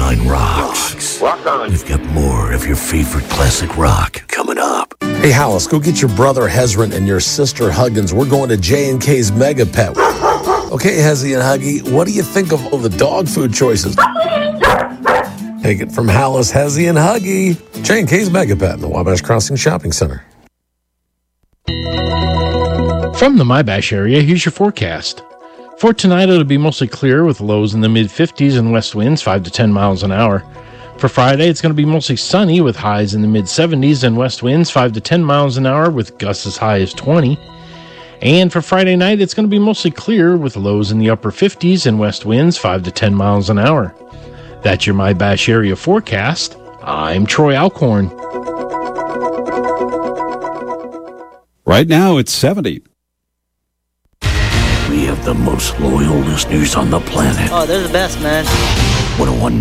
99 rocks. Rock on. We've got more of your favorite classic rock coming up. Hey, Hollis, go get your brother Hezron and your sister Huggins. We're going to J&K's Mega Pet. Okay, Hezzy and Huggy, what do you think of all the dog food choices? Take it from Hollis, Hezzy, and Huggy. J&K's Mega Pet in the Wabash Crossing Shopping Center. From the Mybash area, here's your forecast. For tonight, it'll be mostly clear with lows in the mid-50s and west winds 5 to 10 miles an hour. For Friday, it's going to be mostly sunny with highs in the mid-70s and west winds 5 to 10 miles an hour with gusts as high as 20. And for Friday night, it's going to be mostly clear with lows in the upper 50s and west winds 5 to 10 miles an hour. That's your Mybash area forecast. I'm Troy Alcorn. Right now, it's 70. We have the most loyal listeners on the planet. Oh, they're the best, man. 101